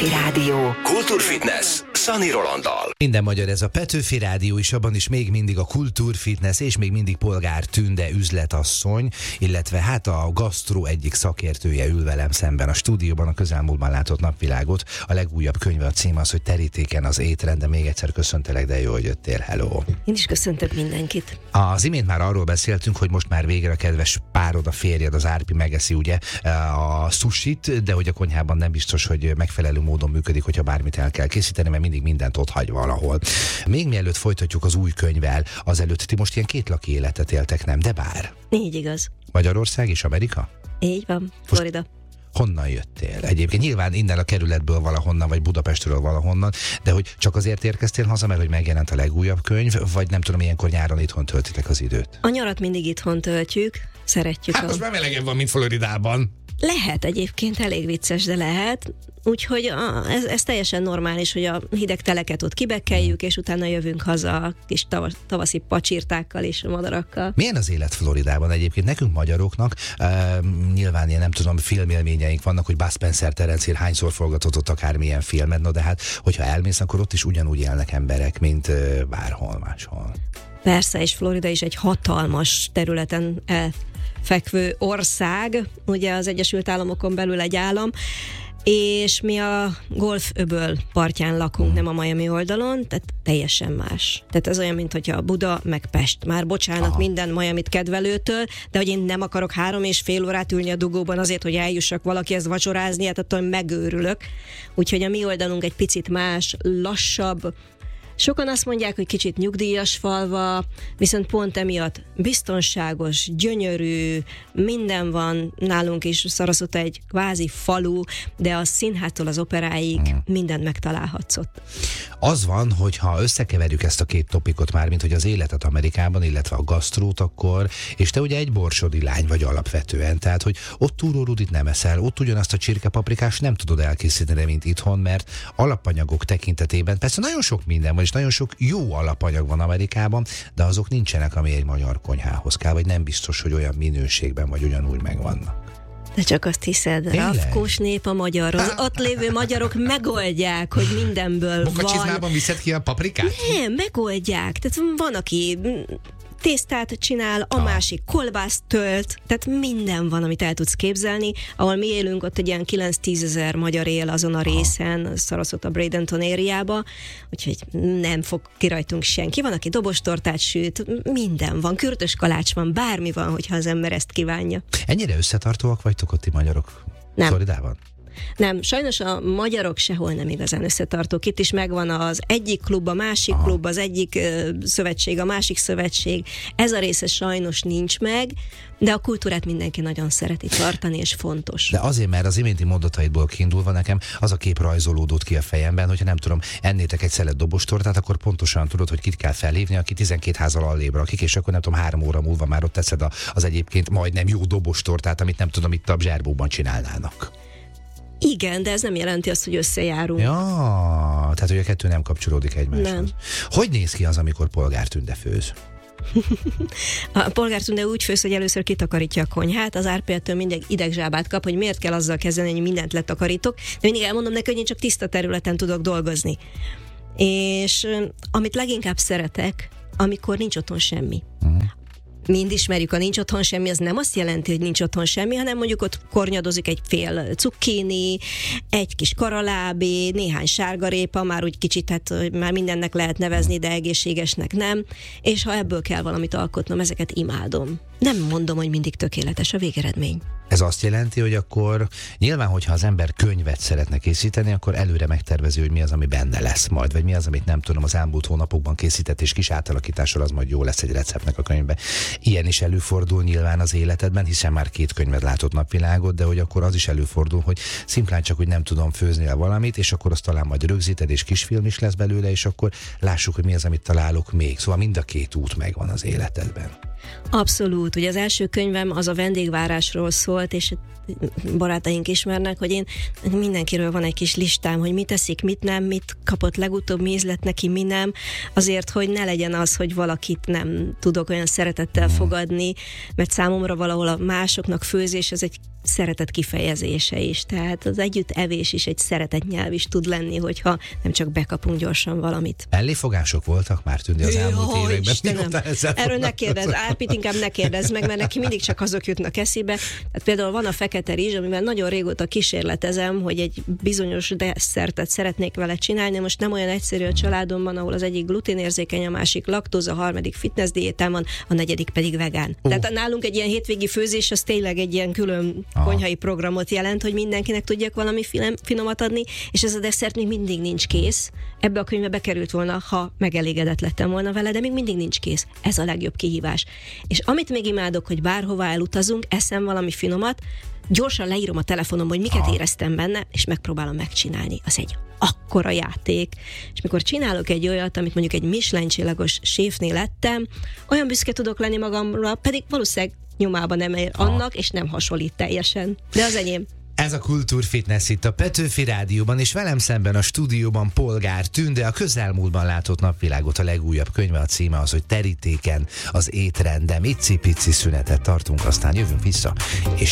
Petőfi Rádió. Kultúrfitness Szani Rolanddal. Minden magyar, ez a Petőfi Rádió, és abban is még mindig a kultúrfitness, és még mindig Polgár Tünde üzletasszony, illetve hát a gasztró egyik szakértője ül velem szemben a stúdióban, a közelmúltban látott napvilágot. A legújabb könyve, a cím az, hogy Terítéken az étrend, de még egyszer köszöntelek, de jó, hogy jöttél, hello. Én is köszöntök mindenkit. Az imént már arról beszéltünk, hogy most már végre a kedves párod, a férjed, az Árpi megeszi ugye a sushit, de hogy a konyhában nem biztos, hogy megfelelő módon működik, hogyha bármit el kell készíteni, mert mindig mindent ott hagy valahol. Még mielőtt folytatjuk az új könyvvel, azelőtt ti most ilyen kétlaki életet éltek, nem? De bár. Így igaz. Magyarország és Amerika? Így van, Florida. Honnan jöttél? Egyébként nyilván innen a kerületből valahonnan, vagy Budapestről valahonnan, de hogy csak azért érkeztél haza, mert hogy megjelent a legújabb könyv, vagy nem tudom, ilyenkor nyáron itthon töltitek az időt? A nyarat mindig itthon töltjük, szeretjük. Hát most már melegebb van, mint Floridában. Lehet egyébként, elég vicces, de lehet. Úgyhogy ez teljesen normális, hogy a hideg teleket ott kibekkeljük, és utána jövünk haza a kis tavaszi pacsirtákkal és madarakkal. Milyen az élet Floridában egyébként? Nekünk magyaroknak nyilván ilyen, nem tudom, filmélményeink vannak, hogy Bud Spencer, Terence Hill hányszor forgatott ott akármilyen filmet, no de hát, hogyha elmész, akkor ott is ugyanúgy élnek emberek, mint bárhol máshol. Persze, és Florida is egy hatalmas területen fekvő ország, ugye az Egyesült Államokon belül egy állam, és mi a Golf-öböl partján lakunk, nem a Miami oldalon, tehát teljesen más. Tehát ez olyan, mint hogyha Buda meg Pest. Már bocsánat minden Miamit kedvelőtől, de hogy én nem akarok 3,5 órát ülni a dugóban azért, hogy eljussak valakihez vacsorázni, hát attól megőrülök. Úgyhogy a mi oldalunk egy picit más, lassabb. Sokan azt mondják, hogy kicsit nyugdíjas falva, viszont pont emiatt biztonságos, gyönyörű, minden van, nálunk is Sarasota egy kvázi falu, de a színháztól az operáig mindent megtalálhatsz ott. Az van, hogyha összekeverjük ezt a két topikot már, mint hogy az életet Amerikában, illetve a gasztrót, akkor, és te ugye egy borsodi lány vagy alapvetően, tehát hogy ott túrórudit nem eszel, ott ugyanazt a csirkepaprikást nem tudod elkészíteni, mint itthon, mert alapanyagok tekintetében persze nagyon sok minden van, és nagyon sok jó alapanyag van Amerikában, de azok nincsenek, ami egy magyar konyhához kell, vagy nem biztos, hogy olyan minőségben, vagy ugyanúgy megvannak. De csak azt hiszed, rafkós nép a magyar. Az ott lévő magyarok megoldják, hogy mindenből van. Bokacsizmában viszed ki a paprikát? Nem, megoldják. Tehát van, aki tésztát csinál, a másik kolbászt tölt, tehát minden van, amit el tudsz képzelni. Ahol mi élünk, ott egy ilyen 9-10 ezer magyar él azon a részen, Sarasota, Bradenton ériába, úgyhogy nem fog ki rajtunk senki. Van, aki dobostortát süt, minden van, kürtös kalács van, bármi van, hogyha az ember ezt kívánja. Ennyire összetartóak vagytok ott ti magyarok Floridában? Nem, sajnos a magyarok sehol nem igazán összetartók. Itt is megvan az egyik klub, a másik klub, az egyik szövetség, a másik szövetség. Ez a része sajnos nincs meg, de a kultúrát mindenki nagyon szereti tartani, és fontos. De azért, mert az iménti mondataidból kiindulva nekem az a kép rajzolódott ki a fejemben, hogyha nem tudom, ennétek egy szelet dobostortát, akkor pontosan tudod, hogy kit kell felhívni, aki 12 házzal allébb rakik, és akkor nem tudom, 3 óra múlva már ott teszed az egyébként majdnem jó dobostortát, amit nem tudom, itt a zserbóban csinálnának. Igen, de ez nem jelenti azt, hogy összejárunk. Ja, tehát hogy a kettő nem kapcsolódik egymáshoz. Nem. Hogy néz ki az, amikor Polgár Tünde főz? A Polgár Tünde úgy főz, hogy először kitakarítja a konyhát, az Árpi mindig idegzsábát kap, hogy miért kell azzal kezdeni, hogy mindent letakarítok, de mindig elmondom neki, hogy én csak tiszta területen tudok dolgozni. És amit leginkább szeretek, amikor nincs otthon semmi. Mind ismerjük, a nincs otthon semmi, az nem azt jelenti, hogy nincs otthon semmi, hanem mondjuk ott kornyadozik egy fél cukkini, egy kis karalábé, néhány sárgarépa, már úgy kicsit, hát már mindennek lehet nevezni, de egészségesnek nem, és ha ebből kell valamit alkotnom, ezeket imádom. Nem mondom, hogy mindig tökéletes a végeredmény. Ez azt jelenti, hogy akkor nyilván, hogyha az ember könyvet szeretne készíteni, akkor előre megtervezi, hogy mi az, ami benne lesz majd, vagy mi az, amit nem tudom, az elmúlt hónapokban készített, és kis átalakítással az majd jó lesz egy receptnek a könyvben. Ilyen is előfordul nyilván az életedben, hiszen már 2 könyved látott napvilágot, de hogy akkor az is előfordul, hogy szimplán csak, hogy nem tudom főzni el valamit, és akkor azt talán majd rögzíted, és kisfilm is lesz belőle, és akkor lássuk, hogy mi az, amit találok még. Szóval mind a 2 út megvan az életedben. Abszolút. Ugye az első könyvem az a vendégvárásról szólt, és barátaink ismernek, hogy én mindenkiről van egy kis listám, hogy mit teszik, mit nem, mit kapott legutóbb, mi ízlett neki, mi nem, azért, hogy ne legyen az, hogy valakit nem tudok olyan szeretettel fogadni, mert számomra valahol a másoknak főzés, ez egy szeretet kifejezése is, tehát az együttevés is egy szeretetnyelv is tud lenni, hogyha nem csak bekapunk gyorsan valamit. Mellifogások voltak már, Tündi, az elmúlt években? Erről ne kérdezz, Árpit inkább ne kérdezz meg, mert neki mindig csak azok jutnak eszébe. Tehát például van a fekete rizs, amivel nagyon régóta kísérletezem, hogy egy bizonyos desszertet szeretnék vele csinálni. Most nem olyan egyszerű a családomban, ahol az egyik gluténérzékeny, a másik laktóz, a harmadik fitness diétán van, a negyedik pedig vegán. Tehát nálunk egy ilyen hétvégi főzés az tényleg egy ilyen külön konyhai programot jelent, hogy mindenkinek tudjak valami finomat adni, és ez a desszert még mindig nincs kész. Ebbe a könyvbe bekerült volna, ha megelégedett lettem volna vele, de még mindig nincs kész. Ez a legjobb kihívás. És amit még imádok, hogy bárhova elutazunk, eszem valami finomat, gyorsan leírom a telefonom, hogy miket éreztem benne, és megpróbálom megcsinálni. Az egy akkora játék. És mikor csinálok egy olyat, amit mondjuk egy Michelin-csillagos séfnél lettem, olyan büszke tudok lenni magamra, pedig valószínűleg nyomában nem ér annak, és nem hasonlít teljesen. De az enyém. Ez a Kultúrfitness itt a Petőfi Rádióban, és velem szemben a stúdióban Polgár Tünde, a közelmúltban látott napvilágot, a legújabb könyve, a címe az, hogy Terítéken az étrendem. Icipici szünetet tartunk, aztán jövünk vissza, és